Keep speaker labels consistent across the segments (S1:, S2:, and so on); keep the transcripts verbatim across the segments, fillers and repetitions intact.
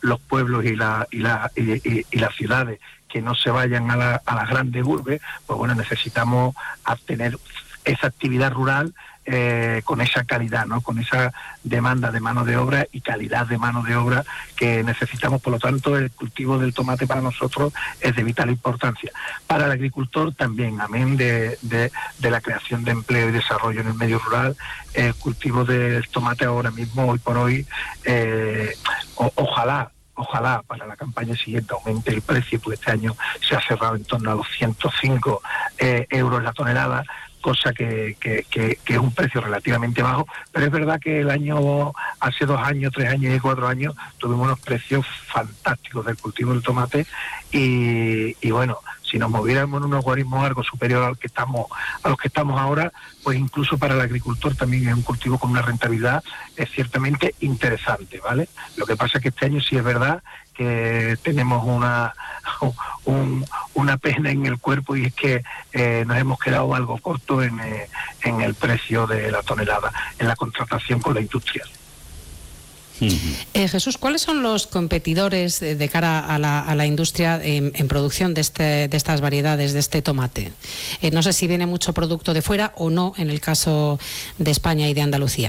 S1: los pueblos y, la, y, la, y, y, y las ciudades, que no se vayan a, la, a las grandes urbes, pues bueno, necesitamos tener esa actividad rural eh, con esa calidad, ¿no? Con esa demanda de mano de obra y calidad de mano de obra que necesitamos. Por lo tanto, el cultivo del tomate para nosotros es de vital importancia. Para el agricultor también, amén de, de, de la creación de empleo y desarrollo en el medio rural, el cultivo del tomate ahora mismo, hoy por hoy, eh, o, ojalá Ojalá para la campaña siguiente aumente el precio, porque este año se ha cerrado en torno a los ciento cinco eh, euros la tonelada, cosa que, que, que, que es un precio relativamente bajo, pero es verdad que el año, hace dos años, tres años y cuatro años, tuvimos unos precios fantásticos del cultivo del tomate y, y bueno, si nos moviéramos en unos guarismos algo superior al que estamos, a los que estamos ahora, pues incluso para el agricultor también es un cultivo con una rentabilidad es ciertamente interesante, ¿vale? Lo que pasa es que este año sí es verdad que tenemos una un, una pena en el cuerpo, y es que eh, nos hemos quedado algo corto en, eh, en el precio de la tonelada, en la contratación con la industrial.
S2: Eh, Jesús, ¿cuáles son los competidores de, de cara a la, a la industria en, en producción de, este, de estas variedades, de este tomate? Eh, no sé si viene mucho producto de fuera o no en el caso de España y de Andalucía.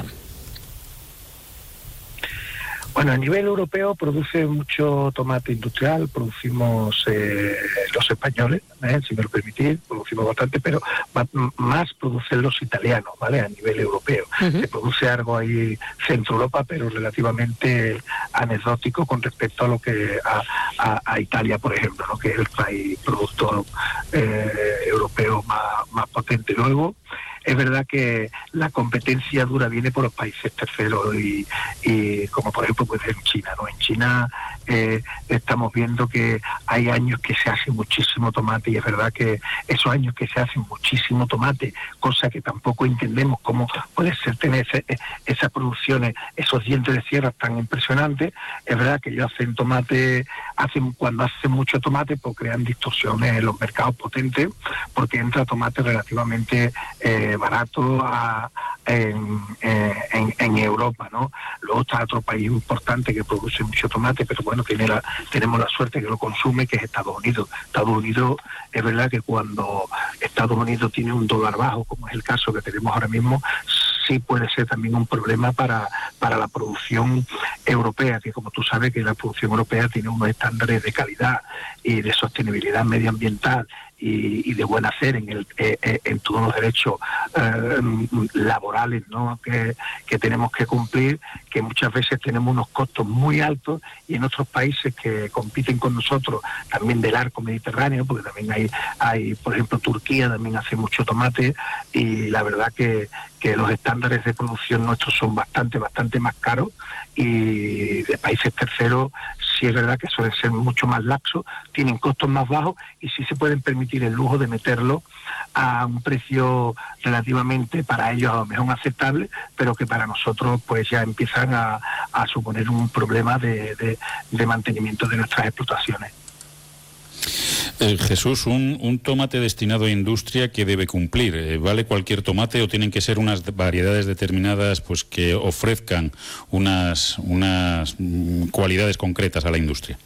S1: Bueno, a nivel europeo produce mucho tomate industrial, producimos eh, los españoles, ¿eh? Si me lo permitís, producimos bastante, pero más producen los italianos, ¿vale? A nivel europeo. Uh-huh. Se produce algo ahí Centro Europa, pero relativamente anecdótico con respecto a lo que a, a, a Italia, por ejemplo, ¿no? Que es el país productor eh, europeo más, más potente. Luego, es verdad que la competencia dura viene por los países terceros y, y como por ejemplo pues en China, ¿no? En China eh, estamos viendo que hay años que se hace muchísimo tomate, y es verdad que esos años que se hace muchísimo tomate, cosa que tampoco entendemos cómo puede ser tener ese, esas producciones, esos dientes de sierra tan impresionantes. Es verdad que ellos hacen tomate, hacen cuando hacen mucho tomate, pues crean distorsiones en los mercados potentes, porque entra tomate relativamente eh, barato a, en, en, en Europa, ¿no? Luego está otro país importante que produce mucho tomate, pero bueno, tiene la, tenemos la suerte que lo consume, que es Estados Unidos. Estados Unidos, es verdad que cuando Estados Unidos tiene un dólar bajo, como es el caso que tenemos ahora mismo, sí puede ser también un problema para, para la producción europea, que como tú sabes que la producción europea tiene unos estándares de calidad y de sostenibilidad medioambiental y, y de buen hacer en el eh, eh, en todos los derechos eh, laborales, ¿no? que, que tenemos que cumplir, que muchas veces tenemos unos costos muy altos, y en otros países que compiten con nosotros, también del arco mediterráneo, porque también hay, hay por ejemplo, Turquía también hace mucho tomate, y la verdad que, que los estándares de producción nuestros son bastante, bastante más caros, y de países terceros sí es verdad que suelen ser mucho más laxos, tienen costos más bajos y sí se pueden permitir el lujo de meterlo a un precio relativamente para ellos a lo mejor aceptable, pero que para nosotros pues ya empiezan a, a suponer un problema de, de, de mantenimiento de nuestras explotaciones.
S3: Eh, Jesús, un, un tomate destinado a industria, ¿qué debe cumplir? Eh, ¿Vale cualquier tomate o tienen que ser unas variedades determinadas pues que ofrezcan unas, unas mm, cualidades concretas a la industria?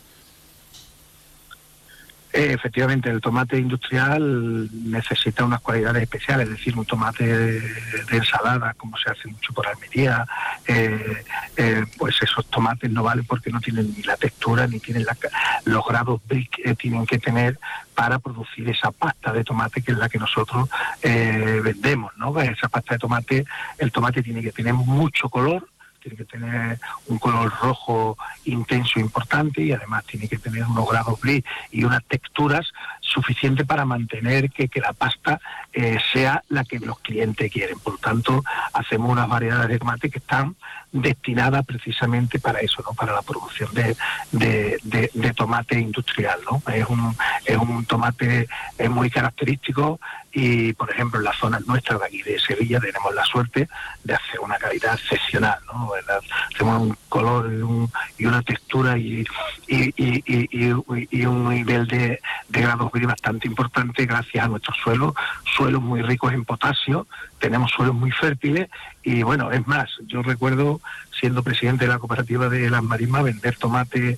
S1: Eh, efectivamente, el tomate industrial necesita unas cualidades especiales, es decir, un tomate de, de ensalada, como se hace mucho por Almería, eh, eh, pues esos tomates no valen porque no tienen ni la textura ni tienen la, los grados B que tienen que tener para producir esa pasta de tomate que es la que nosotros eh, vendemos, ¿no? Esa pasta de tomate, el tomate tiene que tener mucho color, tiene que tener un color rojo intenso importante, y además tiene que tener unos grados gris y unas texturas suficientes para mantener que, que la pasta eh, sea la que los clientes quieren. Por lo tanto, hacemos unas variedades de tomate que están destinadas precisamente para eso, ¿no? Para la producción de, de, de, de tomate industrial, ¿no? Es un, es un tomate es muy característico, y por ejemplo en las zonas nuestras de aquí de Sevilla tenemos la suerte de hacer una calidad excepcional, ¿no? ¿Verdad? Tenemos un color y, un, y una textura y, y, y, y, y, y un nivel de, de grados gris bastante importante gracias a nuestros suelos, suelos muy ricos en potasio, tenemos suelos muy fértiles, y bueno, es más, yo recuerdo siendo presidente de la cooperativa de Las Marismas vender tomate